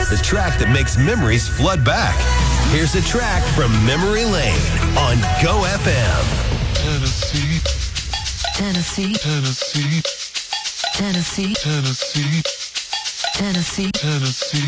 The track that makes memories flood back. Here's a track from Memory Lane on Go FM. Tennessee, Tennessee, Tennessee, Tennessee, Tennessee, Tennessee, Tennessee.